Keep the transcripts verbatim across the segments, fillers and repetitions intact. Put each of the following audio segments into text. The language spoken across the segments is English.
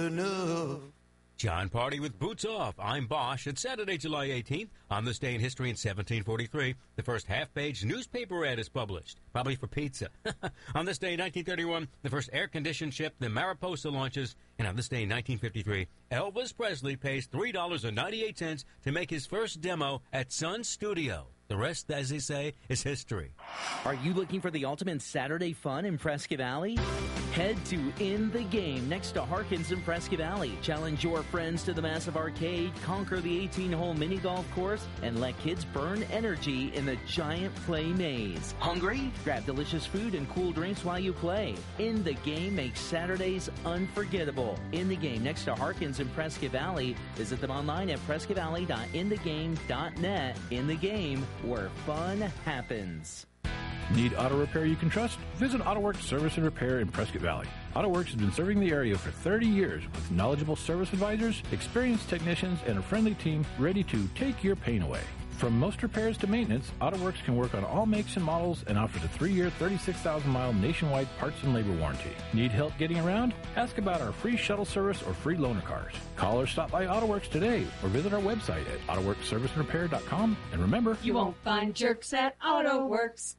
enough. John Party with Boots Off. I'm Bosch. It's Saturday, July eighteenth. On this day in history in seventeen forty-three, the first half-page newspaper ad is published, probably for pizza. On this day in nineteen thirty-one, the first air-conditioned ship, the Mariposa, launches. And on this day in nineteen fifty-three, Elvis Presley pays three dollars and ninety-eight cents to make his first demo at Sun Studio. The rest, as they say, is history. Are you looking for the ultimate Saturday fun in Prescott Valley? Head to In the Game next to Harkins in Prescott Valley. Challenge your friends to the massive arcade, conquer the eighteen-hole mini golf course, and let kids burn energy in the giant play maze. Hungry? Grab delicious food and cool drinks while you play. In the Game makes Saturdays unforgettable. In the Game next to Harkins in Prescott Valley. Visit them online at prescott valley dot in the game dot net. In the Game, where fun happens. Need auto repair you can trust? Visit AutoWorks Service and Repair in Prescott Valley. AutoWorks has been serving the area for thirty years with knowledgeable service advisors, experienced technicians, and a friendly team ready to take your pain away. From most repairs to maintenance, AutoWorks can work on all makes and models and offers a three-year, thirty-six thousand mile nationwide parts and labor warranty. Need help getting around? Ask about our free shuttle service or free loaner cars. Call or stop by AutoWorks today or visit our website at auto works service and repair dot com. And remember, you won't find jerks at AutoWorks.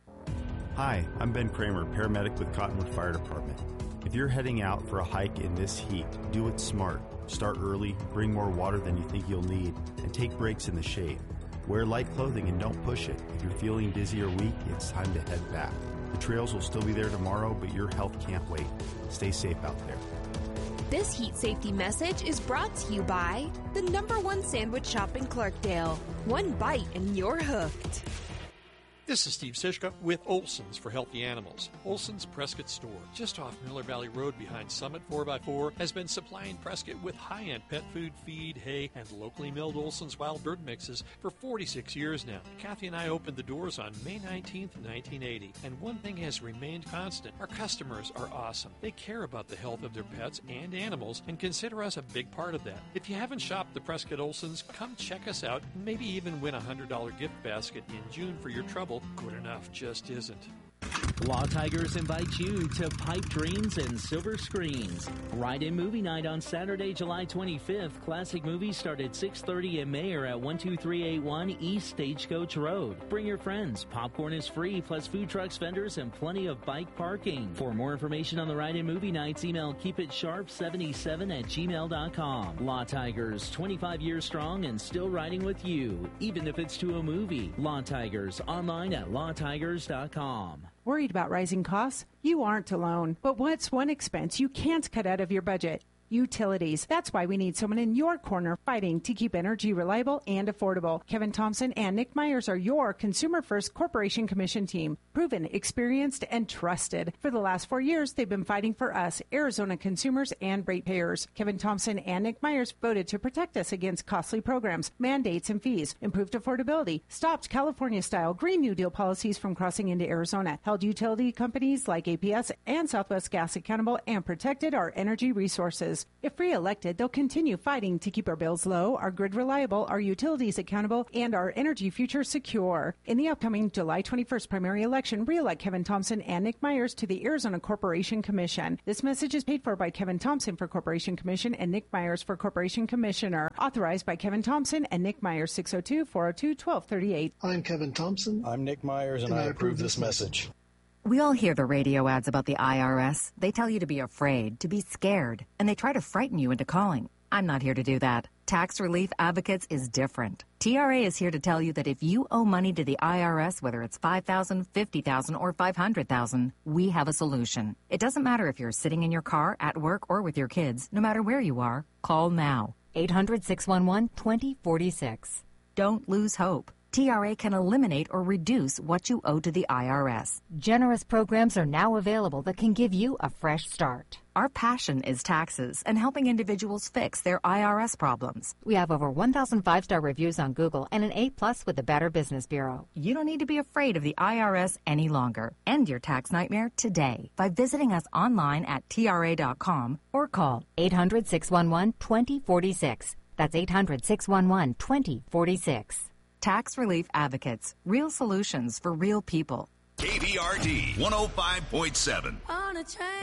Hi, I'm Ben Kramer, paramedic with Cottonwood Fire Department. If you're heading out for a hike in this heat, do it smart. Start early, bring more water than you think you'll need, and take breaks in the shade. Wear light clothing and don't push it. If you're feeling dizzy or weak, it's time to head back. The trails will still be there tomorrow, but your health can't wait. Stay safe out there. This heat safety message is brought to you by the number one sandwich shop in Clarkdale. One bite and you're hooked. This is Steve Sischka with Olson's for Healthy Animals. Olson's Prescott store, just off Miller Valley Road behind Summit four by four, has been supplying Prescott with high-end pet food, feed, hay, and locally milled Olson's wild bird mixes for forty-six years now. Kathy and I opened the doors on May nineteenth, nineteen eighty, and one thing has remained constant. Our customers are awesome. They care about the health of their pets and animals and consider us a big part of that. If you haven't shopped the Prescott Olson's, come check us out and maybe even win a one hundred dollars gift basket in June for your trouble. Good enough just isn't. Law Tigers invite you to Pipe Dreams and Silver Screens. Ride-in movie night on Saturday, July twenty-fifth. Classic movies start at six thirty in Mayer at one two three eight one East Stagecoach Road. Bring your friends. Popcorn is free, plus food trucks, vendors, and plenty of bike parking. For more information on the Ride-in movie nights, email keepitsharp seventy-seven at gmail dot com. Law Tigers, twenty-five years strong and still riding with you, even if it's to a movie. Law Tigers, online at law tigers dot com. Worried about rising costs? You aren't alone. But what's one expense you can't cut out of your budget? Utilities. That's why we need someone in your corner fighting to keep energy reliable and affordable. Kevin Thompson and Nick Myers are your Consumer First Corporation Commission team. Proven, experienced, and trusted. For the last four years, they've been fighting for us, Arizona consumers and ratepayers. Kevin Thompson and Nick Myers voted to protect us against costly programs, mandates, and fees, improved affordability, stopped California-style Green New Deal policies from crossing into Arizona, held utility companies like A P S and Southwest Gas accountable, and protected our energy resources. If re-elected, they'll continue fighting to keep our bills low, our grid reliable, our utilities accountable, and our energy future secure. In the upcoming July twenty-first primary election, re-elect Kevin Thompson and Nick Myers to the Arizona Corporation Commission. This message is paid for by Kevin Thompson for Corporation Commission and Nick Myers for Corporation Commissioner. Authorized by Kevin Thompson and Nick Myers, six oh two, four oh two, one two three eight. I'm Kevin Thompson. I'm Nick Myers, and, and I, I approve this message. message. We all hear the radio ads about the I R S. They tell you to be afraid, to be scared, and they try to frighten you into calling. I'm not here to do that. Tax Relief Advocates is different. T R A is here to tell you that if you owe money to the I R S, whether it's five thousand dollars, fifty thousand dollars, or five hundred thousand dollars, we have a solution. It doesn't matter if you're sitting in your car, at work, or with your kids. No matter where you are, call now. eight hundred, six one one, two oh four six. Don't lose hope. T R A can eliminate or reduce what you owe to the I R S. Generous programs are now available that can give you a fresh start. Our passion is taxes and helping individuals fix their I R S problems. We have over one thousand five-star reviews on Google and an A plus with the Better Business Bureau. You don't need to be afraid of the I R S any longer. End your tax nightmare today by visiting us online at T R A dot com or call eight hundred, six one one, two oh four six. That's eight hundred, six one one, two oh four six. Tax Relief Advocates. Real solutions for real people. K V R D one oh five point seven. On a train.